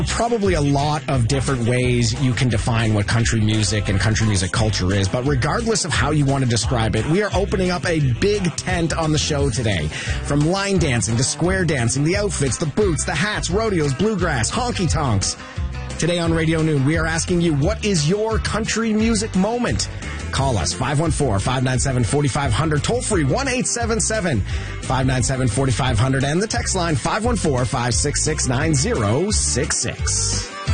Probably a lot of different ways you can define what country music and country music culture is, but regardless of how you want to describe it, we are opening up a big tent on the show today. From line dancing to square dancing, the outfits, the boots, the hats, rodeos, bluegrass, honky-tonks. Today on Radio Noon, we are asking you, what is your country music moment? Call us, 514-597-4500, toll-free, 1-877-597-4500, and the text line, 514-566-9066.